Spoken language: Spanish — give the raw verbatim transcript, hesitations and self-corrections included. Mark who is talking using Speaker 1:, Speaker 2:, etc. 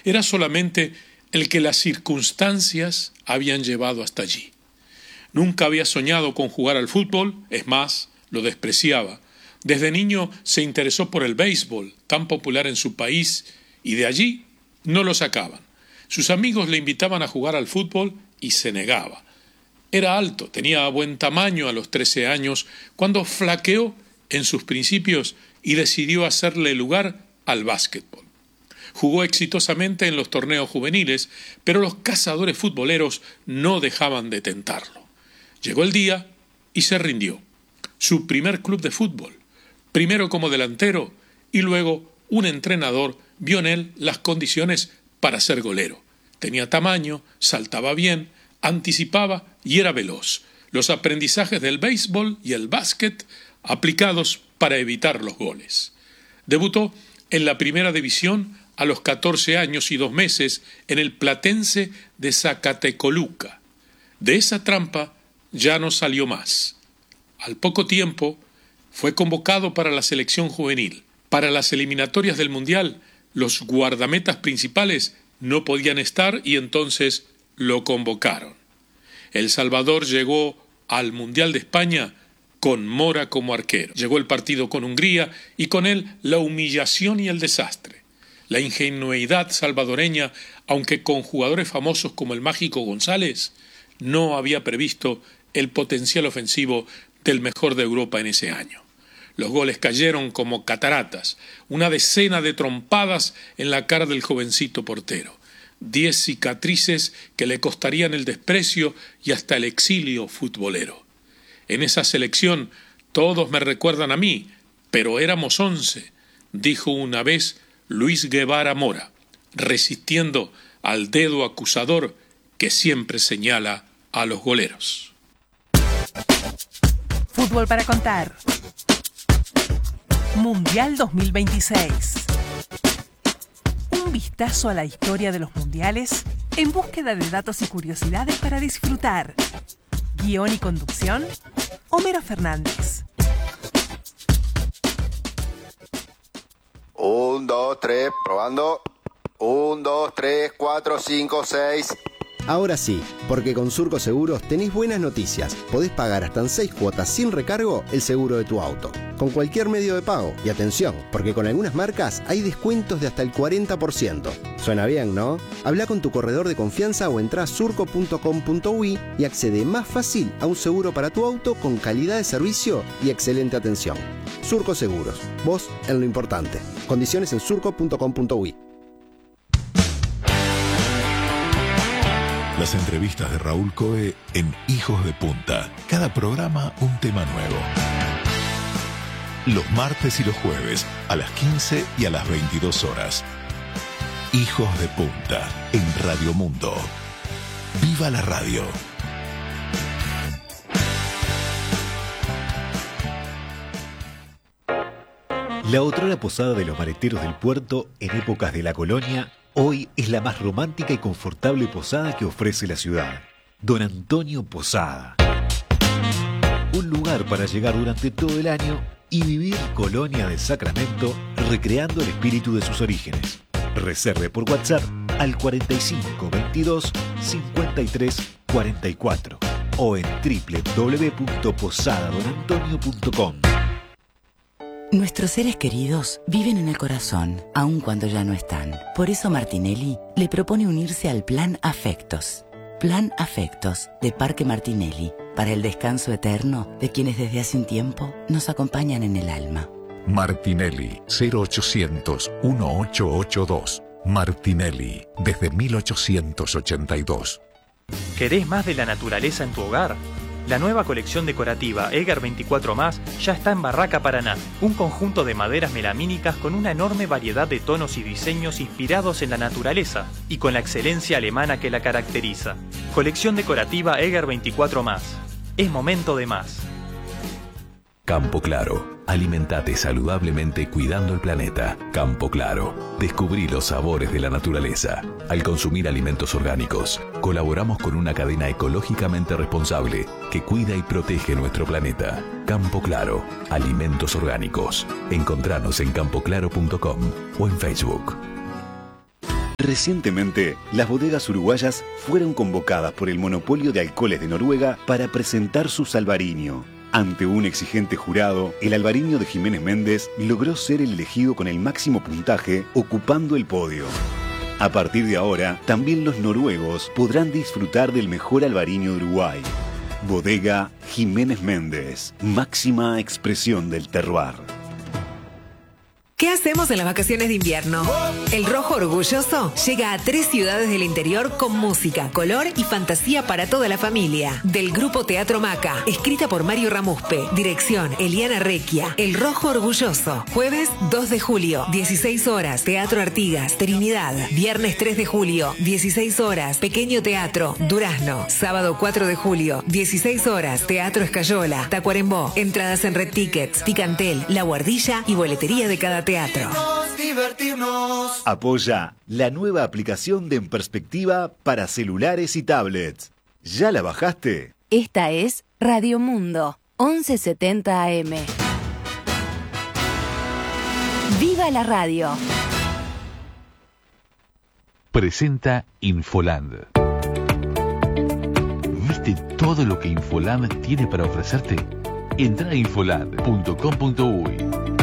Speaker 1: era solamente el que las circunstancias habían llevado hasta allí. Nunca había soñado con jugar al fútbol, es más, lo despreciaba. Desde niño se interesó por el béisbol, tan popular en su país, y de allí no lo sacaban. Sus amigos le invitaban a jugar al fútbol y se negaba. Era alto, tenía buen tamaño a los trece años, cuando flaqueó en sus principios y decidió hacerle lugar al básquetbol. Jugó exitosamente en los torneos juveniles, pero los cazadores futboleros no dejaban de tentarlo. Llegó el día y se rindió. Su primer club de fútbol, primero como delantero y luego un entrenador, vio en él las condiciones para ser golero. Tenía tamaño, saltaba bien, anticipaba y era veloz. Los aprendizajes del béisbol y el básquet aplicados para evitar los goles. Debutó en la primera división a los catorce años y dos meses en el Platense de Zacatecoluca. De esa trampa ya no salió más. Al poco tiempo fue convocado para la selección juvenil. Para las eliminatorias del Mundial, los guardametas principales no podían estar y entonces lo convocaron. El Salvador llegó al Mundial de España con Mora como arquero. Llegó el partido con Hungría y con él la humillación y el desastre. La ingenuidad salvadoreña, aunque con jugadores famosos como el Mágico González, no había previsto el potencial ofensivo del mejor de Europa en ese año. Los goles cayeron como cataratas, una decena de trompadas en la cara del jovencito portero, diez cicatrices que le costarían el desprecio y hasta el exilio futbolero. En esa selección todos me recuerdan a mí, pero éramos once, dijo una vez Luis Guevara Mora, resistiendo al dedo acusador que siempre señala a los goleros.
Speaker 2: Fútbol para contar. Mundial dos mil veintiséis. Un vistazo a la historia de los mundiales en búsqueda de datos y curiosidades para disfrutar. Guión y conducción, Homero Fernández.
Speaker 3: Un, dos, tres, probando. Un, dos, tres, cuatro, cinco, seis.
Speaker 4: Ahora sí, porque con Surco Seguros tenés buenas noticias. Podés pagar hasta en seis cuotas sin recargo el seguro de tu auto, con cualquier medio de pago. Y atención, porque con algunas marcas hay descuentos de hasta el cuarenta por ciento. Suena bien, ¿no? Habla con tu corredor de confianza o entrá a surco punto com punto uy y accede más fácil a un seguro para tu auto con calidad de servicio y excelente atención. Surco Seguros, vos en lo importante. Condiciones en surco punto com punto uy.
Speaker 5: Las entrevistas de Raúl Coe en Hijos de Punta. Cada programa un tema nuevo. Los martes y los jueves a las quince y a las veintidós horas. Hijos de Punta en Radio Mundo. ¡Viva la radio!
Speaker 6: La otrora posada de los maleteros del puerto en épocas de la colonia, hoy es la más romántica y confortable posada que ofrece la ciudad. Don Antonio Posada. Un lugar para llegar durante todo el año y vivir Colonia del Sacramento recreando el espíritu de sus orígenes. Reserve por WhatsApp al cuarenta y cinco veintidós cincuenta y tres cuarenta y cuatro o en doble u doble u doble u punto posada don antonio punto com.
Speaker 7: Nuestros seres queridos viven en el corazón, aun cuando ya no están. Por eso Martinelli le propone unirse al Plan Afectos. Plan Afectos de Parque Martinelli, para el descanso eterno de quienes desde hace un tiempo nos acompañan en el alma.
Speaker 5: Martinelli, cero ochocientos dieciocho ochenta y dos. Martinelli, desde mil ochocientos ochenta y dos.
Speaker 8: ¿Querés más de la naturaleza en tu hogar? La nueva colección decorativa Eger veinticuatro más ya está en Barraca Paraná, un conjunto de maderas melamínicas con una enorme variedad de tonos y diseños inspirados en la naturaleza y con la excelencia alemana que la caracteriza. Colección decorativa Eger veinticuatro más. Es momento de más.
Speaker 9: Campo Claro. Alimentate saludablemente cuidando el planeta. Campo Claro. Descubrí los sabores de la naturaleza. Al consumir alimentos orgánicos, colaboramos con una cadena ecológicamente responsable que cuida y protege nuestro planeta. Campo Claro. Alimentos orgánicos. Encontranos en campo claro punto com o en Facebook.
Speaker 6: Recientemente, las bodegas uruguayas fueron convocadas por el Monopolio de Alcoholes de Noruega para presentar su Albariño. Ante un exigente jurado, el Albariño de Jiménez Méndez logró ser el elegido con el máximo puntaje, ocupando el podio. A partir de ahora, también los noruegos podrán disfrutar del mejor albariño de Uruguay. Bodega Jiménez Méndez, máxima expresión del terroir.
Speaker 10: ¿Qué hacemos en las vacaciones de invierno? El Rojo Orgulloso llega a tres ciudades del interior con música, color y fantasía para toda la familia. Del grupo Teatro Maca, escrita por Mario Ramuspe, dirección Eliana Recchia. El Rojo Orgulloso, jueves dos de julio, dieciséis horas, Teatro Artigas, Trinidad. Viernes tres de julio, dieciséis horas, Pequeño Teatro, Durazno. Sábado cuatro de julio, dieciséis horas, Teatro Escayola, Tacuarembó. Entradas en Red Tickets, Picantel, La Guardilla y boletería de cada teatro.
Speaker 6: Divertirnos. Apoya la nueva aplicación de En Perspectiva para celulares y tablets. ¿Ya la bajaste?
Speaker 11: Esta es Radio Mundo, once setenta A M. ¡Viva la radio!
Speaker 9: Presenta Infoland. ¿Viste todo lo que Infoland tiene para ofrecerte? Entra a infoland punto com punto uy.